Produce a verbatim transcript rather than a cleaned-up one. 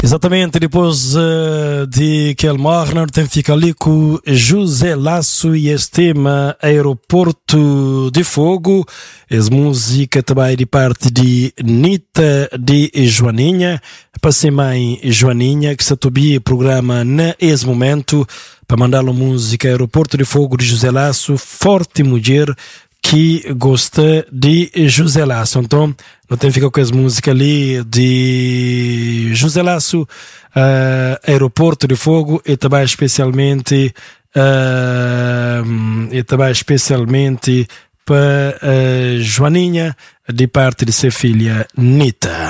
Exatamente, depois uh, de Kel Morner, tem fica ali com José Lasso e este tema Aeroporto de Fogo. Essa música também de parte de Nita de Joaninha. Passei mãe Joaninha, que se atobia o programa nesse momento, para mandar a música Aeroporto de Fogo de José Lasso, forte mulher que gosta de José Lasso. Então, não tem que ficar com essa música ali de José Lasso, uh, Aeroporto de Fogo, e também especialmente uh, e também especialmente para uh, Joaninha, de parte de sua filha Nita.